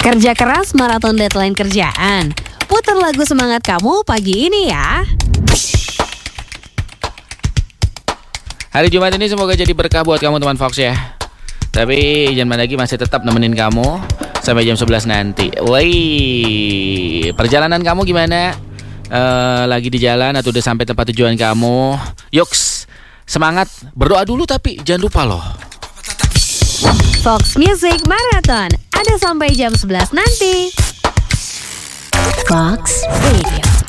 Kerja keras maraton deadline kerjaan. Putar lagu semangat kamu pagi ini ya. Hari Jumat ini semoga jadi berkah buat kamu teman Fox ya. Tapi Ijan Mandagi masih tetap nemenin kamu sampai jam 11 nanti. Woi, perjalanan kamu gimana? Lagi di jalan atau udah sampai tempat tujuan kamu? Yuks, semangat, berdoa dulu tapi jangan lupa loh. Fox Music Marathon ada sampai jam 11 nanti. Fox Radio.